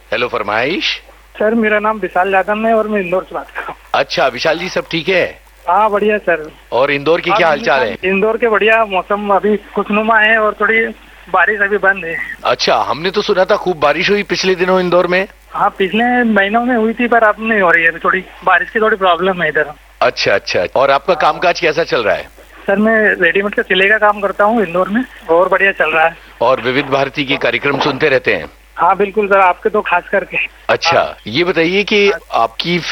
Hello, फरमाइश। Sir मेरा नाम विशाल यादव है और मैं इंदौर से बात कर रहा हूँ। अच्छा विशाल जी, सब ठीक है? हाँ बढ़िया सर। और इंदौर की क्या हालचाल है? इंदौर के बढ़िया, मौसम अभी खुशनुमा है और थोड़ी बारिश अभी बंद है। अच्छा, हमने तो सुना था खूब बारिश हुई पिछले दिनों इंदौर में। हाँ पिछले महीनों में हुई थी पर अब नहीं हो रही है, अभी थोड़ी बारिश की थोड़ी प्रॉब्लम है इधर। अच्छा अच्छा, और आपका कामकाज कैसा चल रहा है? सर मैं रेडीमेड का सिलाई का काम करता हूँ इंदौर में, और बढ़िया चल रहा है। और विविध भारती के कार्यक्रम सुनते रहते हैं? हाँ बिल्कुल सर, आपके तो खास करके। अच्छा, ये बताइए कि आपकी